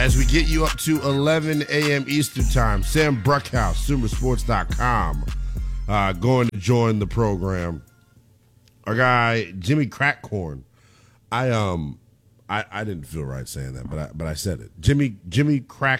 as we get you up to 11 a.m. Eastern Time. Sam Bruckhouse, SumerSports.com, going to join the program. Our guy Jimmy Crackcorn. I didn't feel right saying that, but I said it. Jiminy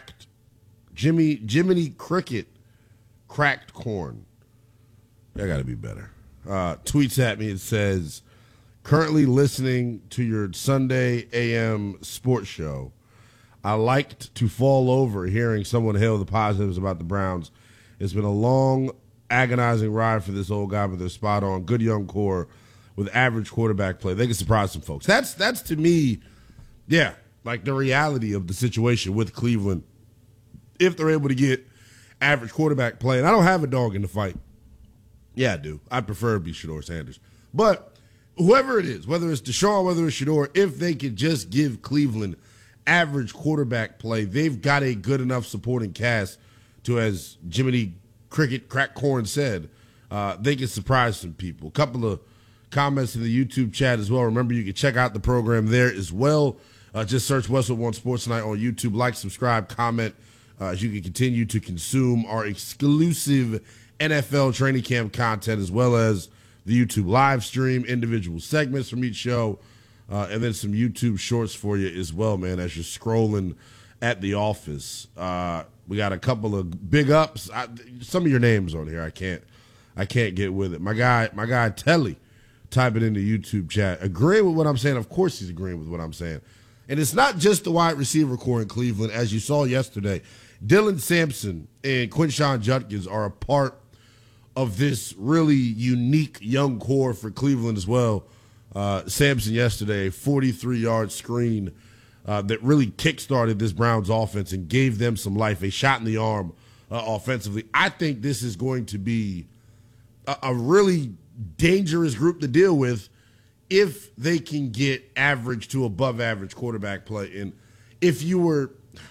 Cricket cracked corn. I got to be better. Tweets at me. It says, currently listening to your Sunday AM sports show. I liked to fall over hearing someone hail the positives about the Browns. It's been a long, agonizing ride for this old guy, but they're spot on. Good young core with average quarterback play. They can surprise some folks. That's to me, yeah, like the reality of the situation with Cleveland. If they're able to get average quarterback play, and I don't have a dog in the fight. Yeah, I do. I prefer it be Shedeur Sanders. But whoever it is, whether it's Deshaun, whether it's Shedeur, if they could just give Cleveland average quarterback play, they've got a good enough supporting cast to, as Jiminy Cricket Crackcorn said, they can surprise some people. A couple of comments in the YouTube chat as well. Remember, you can check out the program there as well. Just search Westwood One Sports Night on YouTube. Like, subscribe, comment, as you can continue to consume our exclusive NFL training camp content, as well as the YouTube live stream, individual segments from each show, and then some YouTube shorts for you as well, man, as you're scrolling at the office. We got a couple of big ups. Some of your names on here, I can't get with it. My guy Telly, type it in the YouTube chat. Agreeing with what I'm saying. Of course he's agreeing with what I'm saying. And it's not just the wide receiver core in Cleveland. As you saw yesterday, Dylan Sampson and Quinshon Judkins are a part of this really unique young core for Cleveland as well. Sampson yesterday, a 43-yard screen that really kickstarted this Browns offense and gave them some life, a shot in the arm offensively. I think this is going to be a really dangerous group to deal with if they can get average to above average quarterback play. And if you were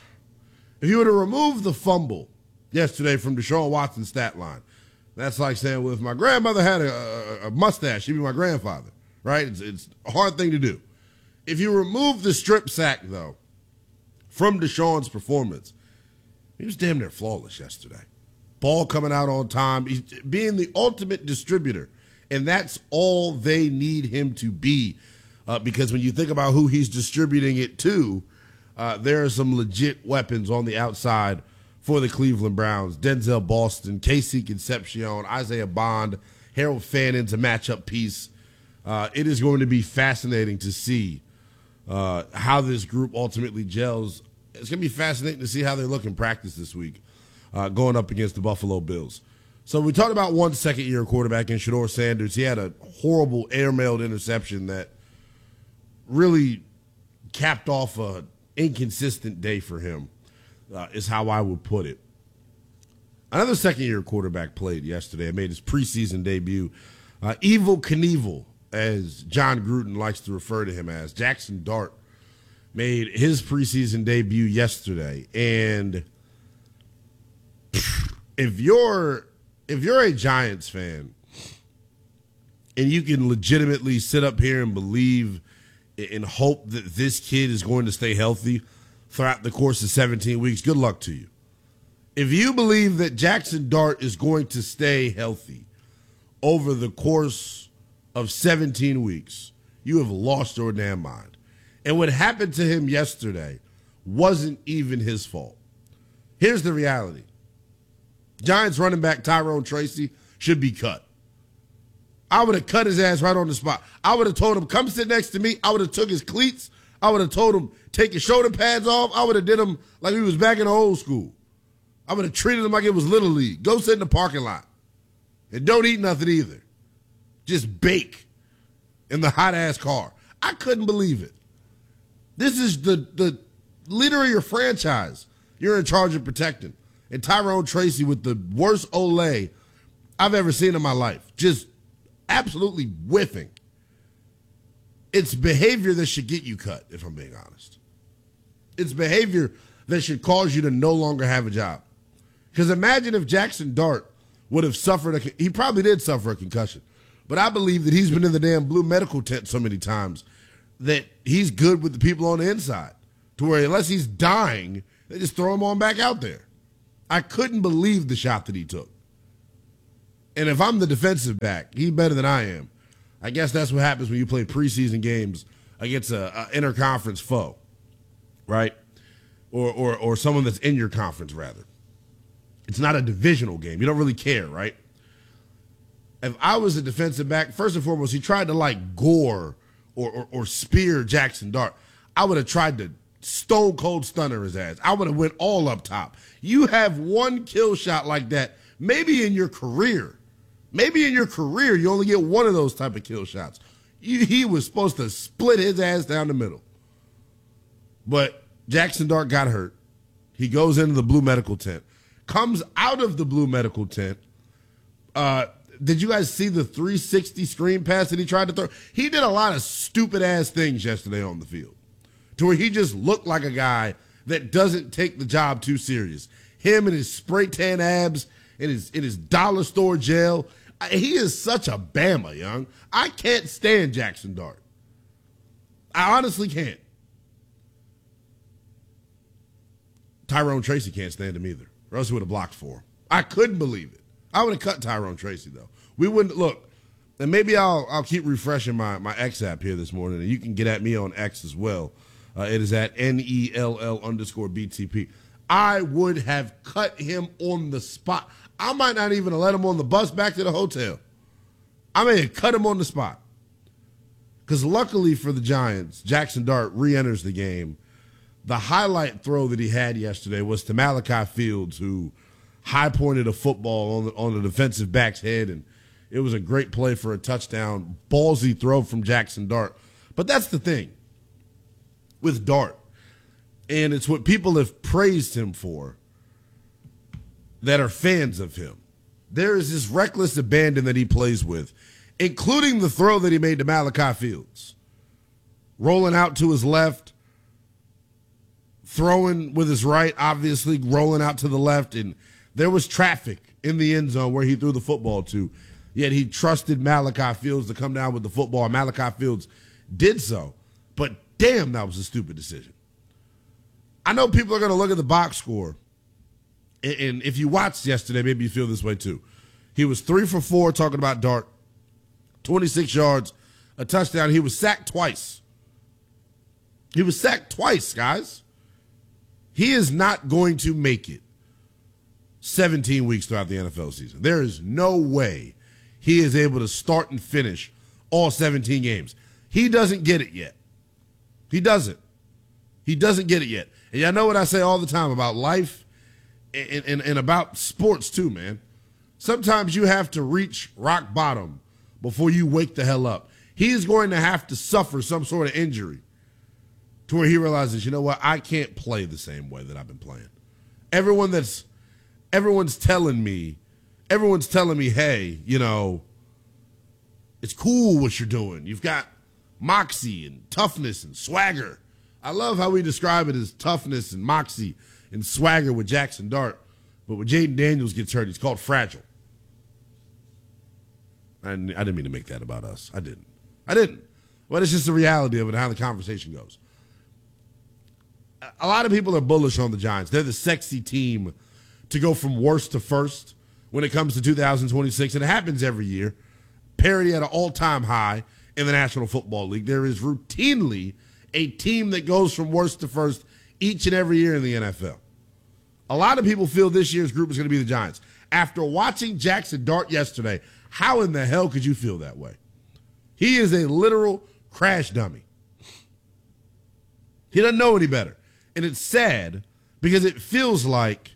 to remove the fumble yesterday from Deshaun Watson's stat line, that's like saying, well, if my grandmother had a mustache, she'd be my grandfather, right? It's a hard thing to do. If you remove the strip sack, though, from Deshaun's performance, he was damn near flawless yesterday. Ball coming out on time, he's being the ultimate distributor, and that's all they need him to be, because when you think about who he's distributing it to, there are some legit weapons on the outside for the Cleveland Browns. Denzel Boston, Casey Concepcion, Isaiah Bond, Harold Fannon's a matchup piece. It is going to be fascinating to see how this group ultimately gels. It's going to be fascinating to see how they look in practice this week, going up against the Buffalo Bills. So we talked about one second-year quarterback in Shedeur Sanders. He had a horrible air-mailed interception that really capped off an inconsistent day for him, is how I would put it. Another second-year quarterback played yesterday and made his preseason debut. Evel Knievel, as John Gruden likes to refer to him as. Jackson Dart made his preseason debut yesterday. And if you're a Giants fan and you can legitimately sit up here and believe and hope that this kid is going to stay healthy throughout the course of 17 weeks, good luck to you. If you believe that Jackson Dart is going to stay healthy over the course of 17 weeks, you have lost your damn mind. And what happened to him yesterday wasn't even his fault. Here's the reality. Giants running back Tyrone Tracy should be cut. I would have cut his ass right on the spot. I would have told him, come sit next to me. I would have took his cleats. I would have told him, take your shoulder pads off. I would have did him like he was back in the old school. I would have treated him like it was Little League. Go sit in the parking lot. And don't eat nothing either. Just bake in the hot-ass car. I couldn't believe it. This is the leader of your franchise you're in charge of protecting. And Tyrone Tracy with the worst Olay I've ever seen in my life. Just absolutely whiffing. It's behavior that should get you cut, if I'm being honest. It's behavior that should cause you to no longer have a job. Because imagine if Jackson Dart would have suffered he probably did suffer a concussion. But I believe that he's been in the damn blue medical tent so many times that he's good with the people on the inside. to where unless he's dying, they just throw him on back out there. I couldn't believe the shot that he took. And if I'm the defensive back, he's better than I am. I guess that's what happens when you play preseason games against a interconference foe, right? Or someone that's in your conference, rather. It's not a divisional game. You don't really care, right? If I was a defensive back, first and foremost, he tried to like gore or spear Jackson Dart. I would have tried to stone cold stunner his ass. I would have went all up top. You have one kill shot like that, maybe in your career. Maybe in your career, you only get one of those type of kill shots. He was supposed to split his ass down the middle. But Jackson Dart got hurt. He goes into the blue medical tent. Comes out of the blue medical tent. Did you guys see the 360 screen pass that he tried to throw? He did a lot of stupid-ass things yesterday on the field to where he just looked like a guy that doesn't take the job too serious. Him and his spray tan abs and his dollar store gel. He is such a Bama, young. I can't stand Jackson Dart. I honestly can't. Tyrone Tracy can't stand him either. Or else he would have blocked for him. I couldn't believe it. I would have cut Tyrone Tracy, though. We wouldn't look. And maybe I'll keep refreshing my X app here this morning, and you can get at me on X as well. It is at NELL_BTP. I would have cut him on the spot. I might not even have let him on the bus back to the hotel. I may have cut him on the spot. Because luckily for the Giants, Jackson Dart re-enters the game. The highlight throw that he had yesterday was to Malachi Fields, who high-pointed a football on the defensive back's head, and it was a great play for a touchdown. Ballsy throw from Jackson Dart. But that's the thing with Dart, and it's what people have praised him for that are fans of him. There is this reckless abandon that he plays with, including the throw that he made to Malachi Fields. Rolling out to his left, throwing with his right, obviously rolling out to the left, and there was traffic in the end zone where he threw the football to, yet he trusted Malachi Fields to come down with the football, and Malachi Fields did so. But damn, that was a stupid decision. I know people are going to look at the box score, and if you watched yesterday, maybe you feel this way too. He was 3 for 4 talking about Dart, 26 yards, a touchdown. He was sacked twice. He was sacked twice, guys. He is not going to make it 17 weeks throughout the NFL season. There is no way he is able to start and finish all 17 games. He doesn't get it yet. He doesn't. He doesn't get it yet. And y'all know what I say all the time about life and about sports too, man. Sometimes you have to reach rock bottom before you wake the hell up. He is going to have to suffer some sort of injury to where he realizes, you know what, I can't play the same way that I've been playing. Everyone's telling me, hey, you know, it's cool what you're doing. You've got moxie and toughness and swagger. I love how we describe it as toughness and moxie and swagger with Jackson Dart. But when Jaden Daniels gets hurt, he's called fragile. I didn't mean to make that about us. I didn't. But it's just the reality of it, how the conversation goes. A lot of people are bullish on the Giants. They're the sexy team to go from worst to first when it comes to 2026. And it happens every year. Parity at an all-time high in the National Football League. There is routinely a team that goes from worst to first each and every year in the NFL. A lot of people feel this year's group is going to be the Giants. After watching Jackson Dart yesterday, how in the hell could you feel that way? He is a literal crash dummy. He doesn't know any better. And it's sad because it feels like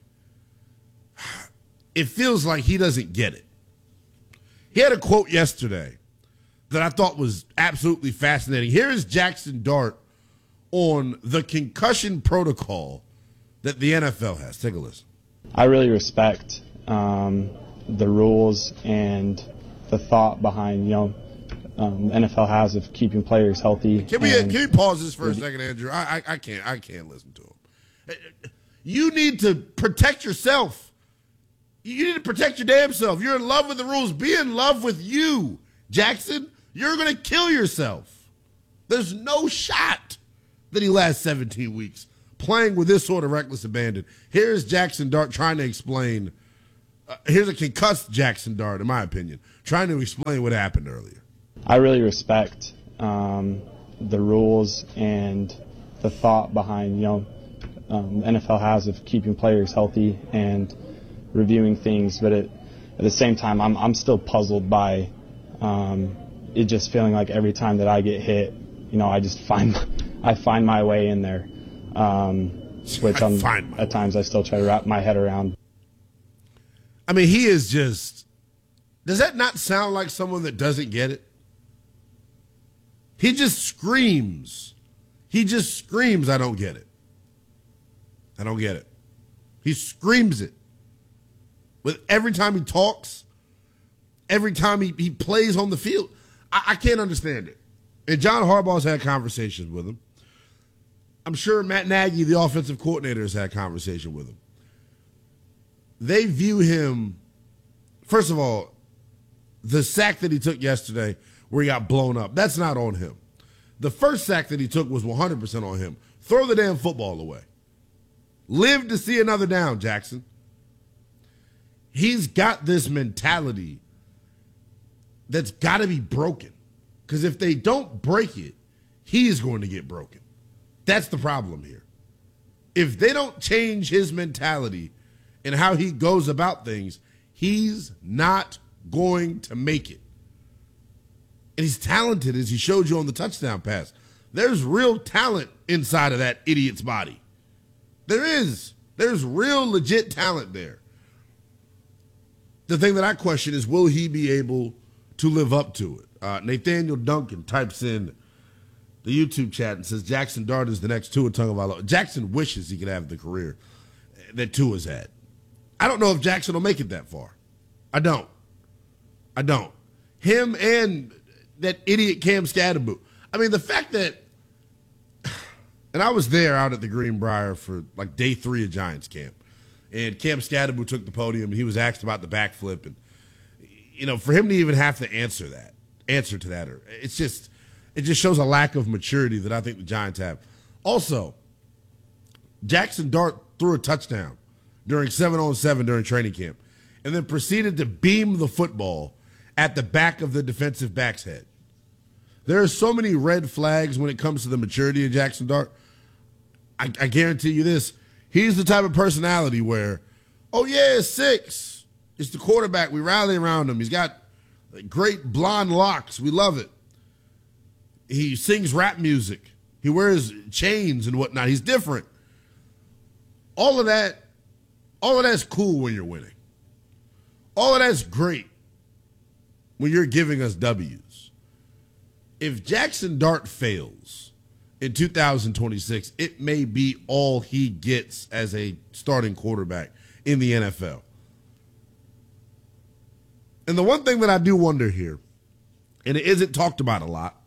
he doesn't get it. He had a quote yesterday that I thought was absolutely fascinating. Here is Jackson Dart on the concussion protocol that the NFL has. Take a listen. I really respect the rules and the thought behind, NFL has of keeping players healthy. Can we pause this for a second, Andrew? I can't listen to him. You need to protect yourself. You need to protect your damn self. You're in love with the rules. Be in love with you, Jackson. You're going to kill yourself. There's no shot that he lasts 17 weeks playing with this sort of reckless abandon. Here's Jackson Dart trying to explain. Here's a concussed Jackson Dart, in my opinion, trying to explain what happened earlier. I really respect the rules and the thought behind, NFL has of keeping players healthy and reviewing things, but at the same time, I'm still puzzled by it just feeling like every time that I get hit, I just find my way in there, which at times I still try to wrap my head around. I mean, he is just. Does that not sound like someone that doesn't get it? He just screams. He just screams, I don't get it. I don't get it. He screams it. With every time he talks, every time he plays on the field. I can't understand it. And John Harbaugh's had conversations with him. I'm sure Matt Nagy, the offensive coordinator, has had conversation with him. They view him, first of all, the sack that he took yesterday where he got blown up, that's not on him. The first sack that he took was 100% on him. Throw the damn football away. Live to see another down, Jackson. He's got this mentality that's got to be broken. Because if they don't break it, he's going to get broken. That's the problem here. If they don't change his mentality and how he goes about things, he's not going to make it. And he's talented, as he showed you on the touchdown pass. There's real talent inside of that idiot's body. There is. There's real legit talent there. The thing that I question is, will he be able to live up to it? Nathaniel Duncan types in the YouTube chat and says Jackson Dart is the next Tua Tagovailoa. Jackson wishes he could have the career that Tua's had. I don't know if Jackson will make it that far. I don't. Him and that idiot Cam Scatterboot. I mean, the fact that, and I was there out at the Greenbrier for like day 3 of Giants camp, and Cam Scatterboot took the podium, and he was asked about the backflip, and for him to even have to answer to that, it just shows a lack of maturity that I think the Giants have. Also, Jackson Dart threw a touchdown during 7-on-7 during training camp, and then proceeded to beam the football at the back of the defensive back's head. There are so many red flags when it comes to the maturity of Jackson Dart. I guarantee you this. He's the type of personality where, oh, yeah, 6. It's the quarterback. We rally around him. He's got great blonde locks. We love it. He sings rap music. He wears chains and whatnot. He's different. All of that's cool when you're winning. All of that's great when you're giving us W's. If Jackson Dart fails in 2026, it may be all he gets as a starting quarterback in the NFL. And the one thing that I do wonder here, and it isn't talked about a lot,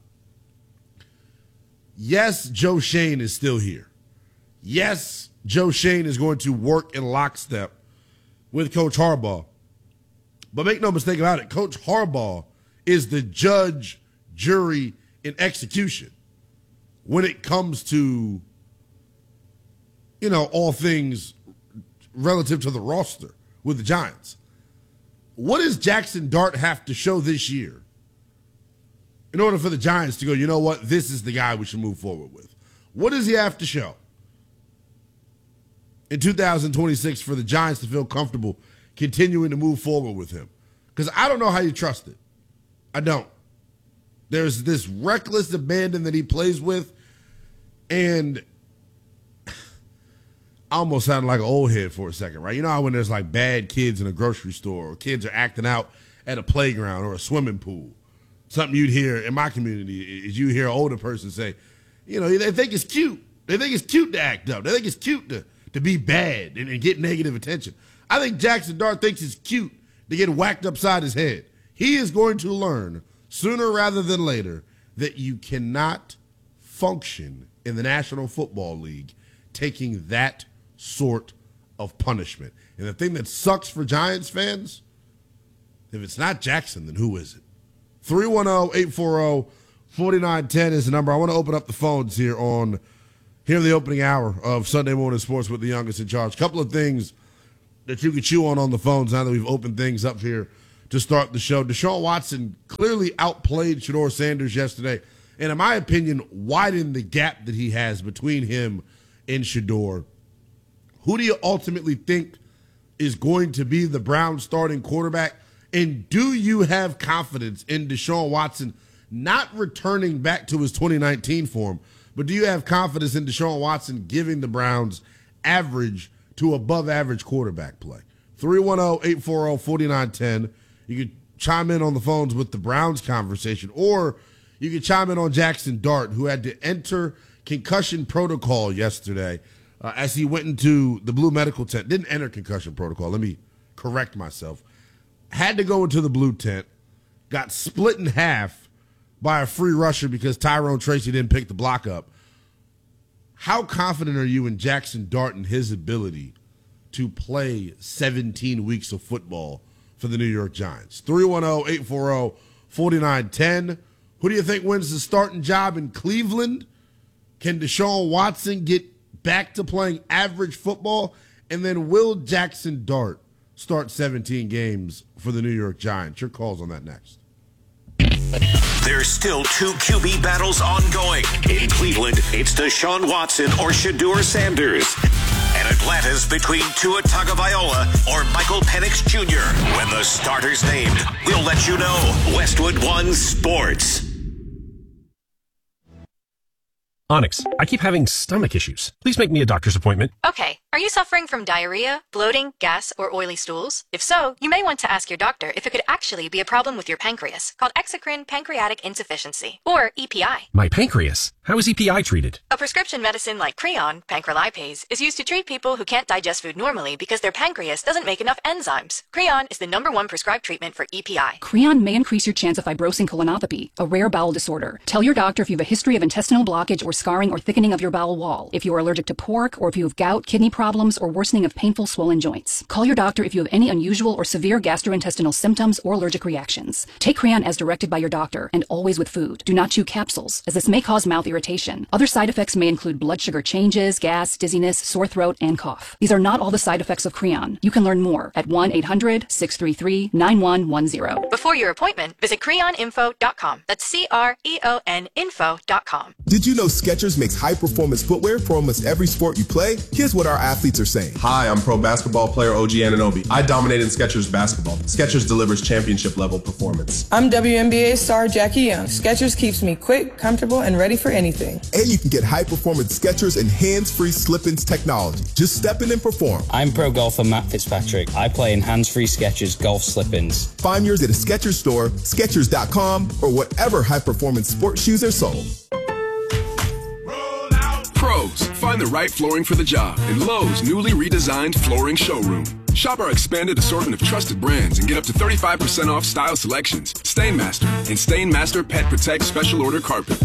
yes, Joe Schoen is still here. Yes, Joe Schoen is going to work in lockstep with Coach Harbaugh. But make no mistake about it, Coach Harbaugh is the judge, jury, and execution when it comes to, all things relative to the roster with the Giants. What does Jackson Dart have to show this year in order for the Giants to go, you know what, this is the guy we should move forward with? What does he have to show in 2026 for the Giants to feel comfortable continuing to move forward with him? Because I don't know how you trust it. I don't. There's this reckless abandon that he plays with, and I almost sounded like an old head for a second, right? You know how when there's like bad kids in a grocery store, or kids are acting out at a playground or a swimming pool? Something you'd hear in my community is you hear an older person say, they think it's cute. They think it's cute to act up. They think it's cute to be bad and get negative attention. I think Jackson Dart thinks it's cute to get whacked upside his head. He is going to learn sooner rather than later that you cannot function in the National Football League taking that sort of punishment. And the thing that sucks for Giants fans, if it's not Jackson, then who is it? 310-840-4910 is the number. I want to open up the phones here on here in the opening hour of Sunday Morning Sports with the youngest in charge. Couple of things that you can chew on the phones now that we've opened things up here to start the show. Deshaun Watson clearly outplayed Shedeur Sanders yesterday, and in my opinion, widened the gap that he has between him and Shedeur. Who do you ultimately think is going to be the Browns starting quarterback? And do you have confidence in Deshaun Watson not returning back to his 2019 form, but do you have confidence in Deshaun Watson giving the Browns average to above average quarterback play? 310-840-4910. You can chime in on the phones with the Browns conversation, or you can chime in on Jackson Dart, who had to enter concussion protocol yesterday as he went into the blue medical tent. Didn't enter concussion protocol. Let me correct myself. Had to go into the blue tent, got split in half by a free rusher because Tyrone Tracy didn't pick the block up. How confident are you in Jackson Dart and his ability to play 17 weeks of football for the New York Giants? 310-840-4910. Who do you think wins the starting job in Cleveland? Can Deshaun Watson get back to playing average football? And then will Jackson Dart start 17 games for the New York Giants? Your calls on that next. There's still two QB battles ongoing. In Cleveland, it's Deshaun Watson or Shedeur Sanders. And Atlanta's between Tua Tagovailoa or Michael Penix Jr. When the starter's named, we'll let you know. Westwood One Sports. Onyx, I keep having stomach issues. Please make me a doctor's appointment. Okay. Are you suffering from diarrhea, bloating, gas, or oily stools? If so, you may want to ask your doctor if it could actually be a problem with your pancreas, called exocrine pancreatic insufficiency, or EPI. My pancreas? How is EPI treated? A prescription medicine like Creon, pancrelipase, is used to treat people who can't digest food normally because their pancreas doesn't make enough enzymes. Creon is the #1 prescribed treatment for EPI. Creon may increase your chance of fibrosing colonopathy, a rare bowel disorder. Tell your doctor if you have a history of intestinal blockage or scarring or thickening of your bowel wall, if you are allergic to pork, or if you have gout, kidney problems, or worsening of painful swollen joints. Call your doctor if you have any unusual or severe gastrointestinal symptoms or allergic reactions. Take Creon as directed by your doctor, and always with food. Do not chew capsules, as this may cause mouth irritation. Other side effects may include blood sugar changes, gas, dizziness, sore throat, and cough. These are not all the side effects of Creon. You can learn more at 1-800-633-9110. Before your appointment, visit creoninfo.com. That's CREON info.com. Did you know Skechers makes high-performance footwear for almost every sport you play? Here's what our athletes are saying. Hi, I'm pro basketball player OG Anunoby. I dominate in Skechers basketball. Skechers delivers championship-level performance. I'm WNBA star Jackie Young. Skechers keeps me quick, comfortable, and ready for anything. And you can get high-performance Skechers and hands-free slip-ins technology. Just step in and perform. I'm pro golfer Matt Fitzpatrick. I play in hands-free Skechers golf slip-ins. Find yours at a Skechers store, Skechers.com, or whatever high-performance sports shoes are sold. Pros, find the right flooring for the job in Lowe's newly redesigned flooring showroom. Shop our expanded assortment of trusted brands and get up to 35% off style selections, Stainmaster, and Stainmaster Pet Protect Special Order Carpet.